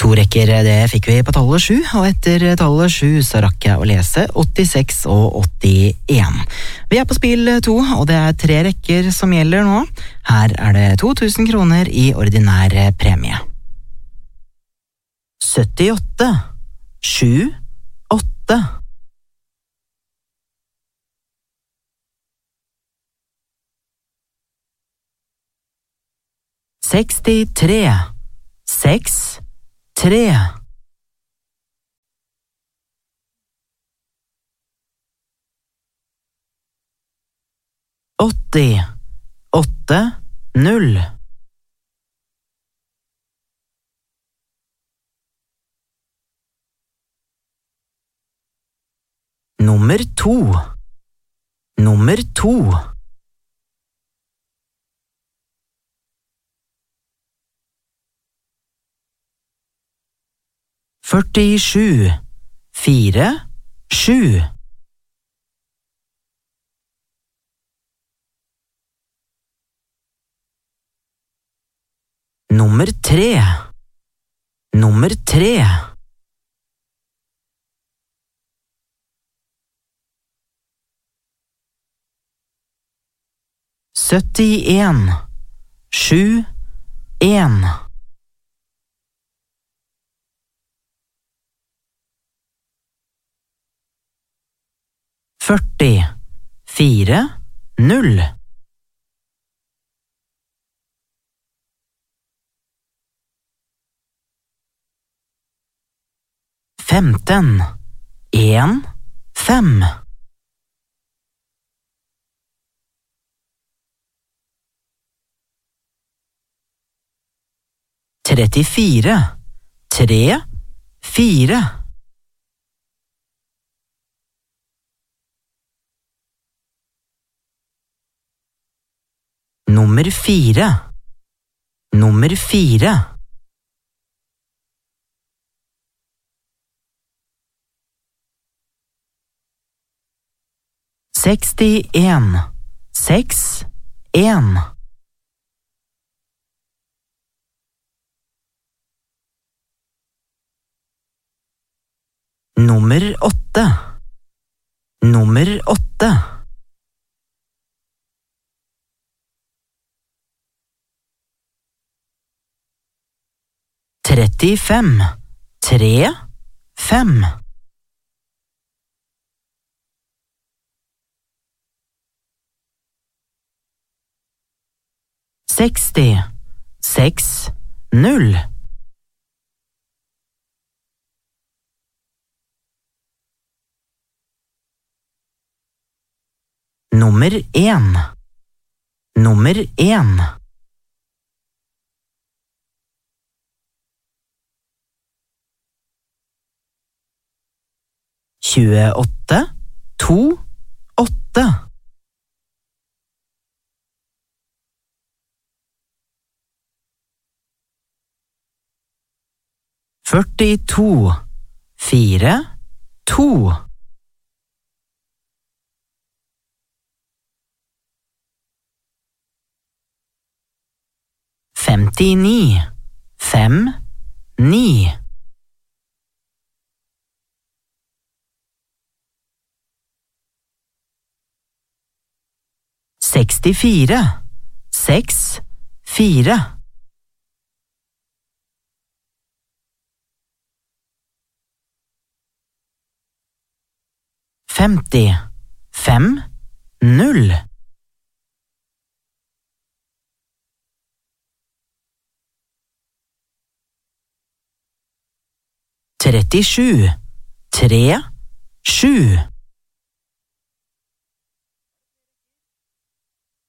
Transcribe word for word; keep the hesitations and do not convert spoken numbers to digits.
To rekker, det fikk vi på tallet sju, og etter tallet sju så rakk jeg å lese åttiseks og åttien. Vi er på spill to, og det er tre rekker som gjelder nå. Her er det to tusen kroner i ordinær premie. syttiåtte, sju, åtte. sekstitre, seks, tre. åtti, åtte, null. Nummer to. Nummer to. førtisju, fire, sju. Nummer tre. Nummer tre. syttien, sju, en. førti, fire, null. femten, en, fem. trettifire, tre, fire. Nummer fire. Nummer fire. sekstien, seks, en. Nummer åtte. Nummer åtte. trettifem, tre, fem. seksti, seks, null. Nummer en. Nummer en. tjueåtte, to, åtte. førtito, fire, to. femtini, fem, ni. sekstifire, seks, fire. femti, fem, null. trettisju, tre, sju.